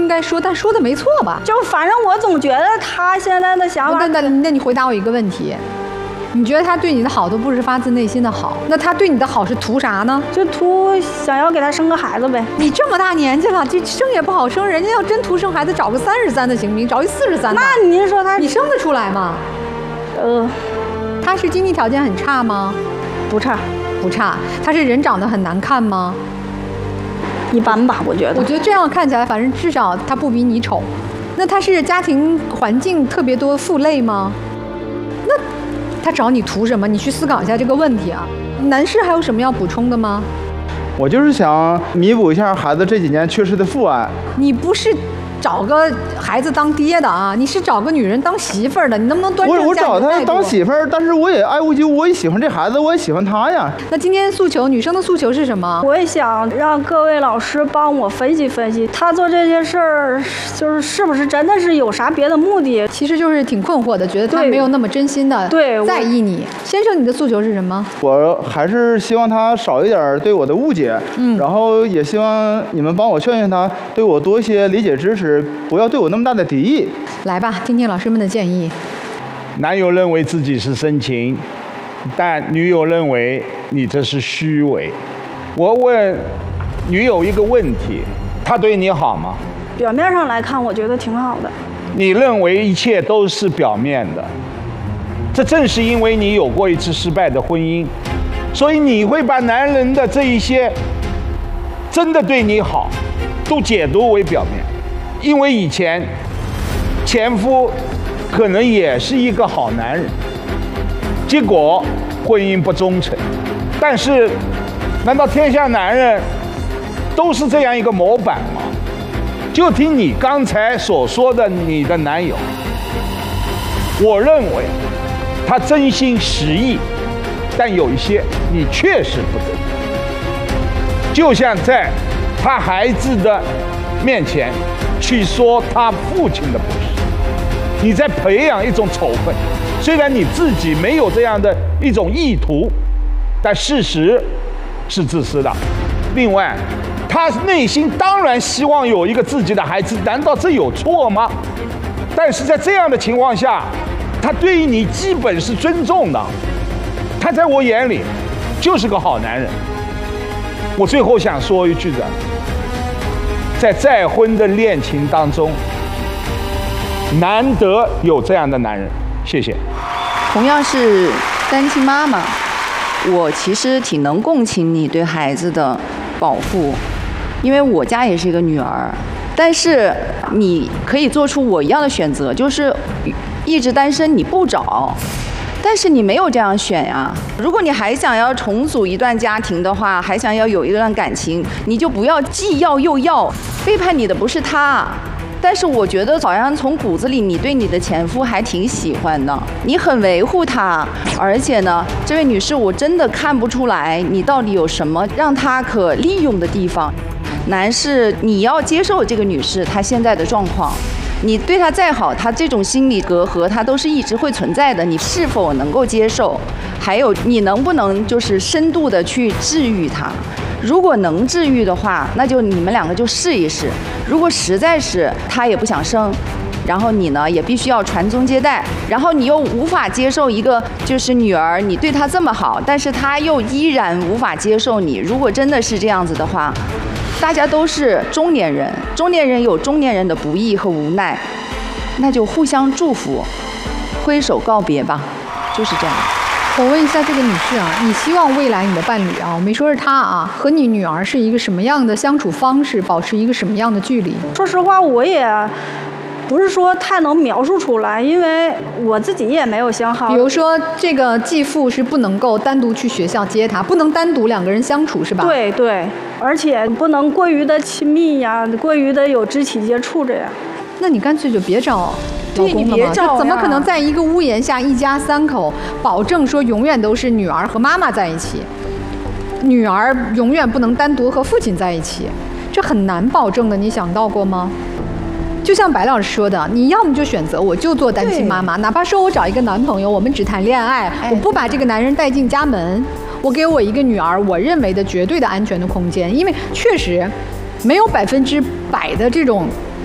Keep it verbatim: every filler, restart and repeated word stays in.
应该说，但说的没错吧？ 就反正我总觉得他现在的想法。 那那那你回答我一个问题，你觉得他对你的好都不是发自内心的好，那他对你的好是图啥呢？ 就图想要给他生个孩子呗。 你这么大年纪了，这生也不好生，人家要真图生孩子，找个三十三的行不行？找一四十三的。 那您说他， 你生得出来吗？ 呃， 他是经济条件很差吗？ 不差， 不差。他是人长得很难看吗？ 一般吧，我觉得。 我觉得这样看起来，反正至少他不比你丑。那他是家庭环境特别多负累吗？那他找你图什么？你去思考一下这个问题啊。男士还有什么要补充的吗？ 我就是想弥补一下孩子这几年缺失的父爱。 你不是找个孩子当爹的啊，你是找个女人当媳妇儿的，你能不能端正我我找他当媳妇儿，但是我也爱屋及乌，我也喜欢这孩子，我也喜欢他呀。 那今天诉求，女生的诉求是什么？ 我也想让各位老师帮我分析分析，他做这些事儿，就是是不是真的是有啥别的目的？ 其实就是挺困惑的，觉得他没有那么真心的对在意你。先生，你的诉求是什么？ 我还是希望他少一点对我的误解，嗯，然后也希望你们帮我劝劝他，对我多一些理解支持，不要对我那么大的敌意。 来吧，听听老师们的建议。 男友认为自己是深情，但女友认为你这是虚伪。我问女友一个问题，他对你好吗？ 表面上来看，我觉得挺好的。 你认为一切都是表面的，这正是因为你有过一次失败的婚姻，所以你会把男人的这一些真的对你好都解读为表面。因为以前前夫可能也是一个好男人，结果婚姻不忠诚。但是难道天下男人都是这样一个模板吗？就听你刚才所说的你的男友，我认为他真心实意，但有一些你确实不对。就像在他孩子的面前去说他父亲的不是，你在培养一种仇恨。虽然你自己没有这样的一种意图，但事实是自私的。另外，他内心当然希望有一个自己的孩子，难道这有错吗？但是在这样的情况下，他对于你基本是尊重的，他在我眼里就是个好男人。我最后想说一句的，在再婚的恋情当中，难得有这样的男人。谢谢。 同样是单亲妈妈，我其实挺能共情你对孩子的保护，因为我家也是一个女儿。但是你可以做出我一样的选择，就是一直单身你不找，但是你没有这样选呀。如果你还想要重组一段家庭的话，还想要有一段感情，你就不要既要又要。背叛你的不是他，但是我觉得好像从骨子里你对你的前夫还挺喜欢的，你很维护他。而且呢，这位女士，我真的看不出来你到底有什么让他可利用的地方。男士，你要接受这个女士她现在的状况，你对她再好，她这种心理隔阂她都是一直会存在的，你是否能够接受？还有你能不能就是深度的去治愈她？如果能治愈的话，那就你们两个就试一试。如果实在是她也不想生，然后你呢也必须要传宗接代，然后你又无法接受一个就是女儿，你对她这么好，但是她又依然无法接受你。如果真的是这样子的话，大家都是中年人，中年人有中年人的不易和无奈，那就互相祝福，挥手告别吧，就是这样。 我问一下这个女士啊，你希望未来你的伴侣啊，我没说是她啊，和你女儿是一个什么样的相处方式，保持一个什么样的距离？ 说实话，我也不是说太能描述出来，因为我自己也没有想好。 比如说，这个继父是不能够单独去学校接她，不能单独两个人相处，是吧？ 对对，而且不能过于的亲密呀，过于的有肢体接触这样。 那你干脆就别找老对，你公了嘛， 别找呀， 这怎么可能在一个屋檐下一家三口保证说永远都是女儿和妈妈在一起，女儿永远不能单独和父亲在一起，这很难保证的，你想到过吗？就像白老师说的，你要么就选择我就做单亲妈妈，哪怕说我找一个男朋友，我们只谈恋爱， 哎我不把这个男人带进家门，我给我一个女儿我认为的绝对的安全的空间，因为确实没有百分之百的这种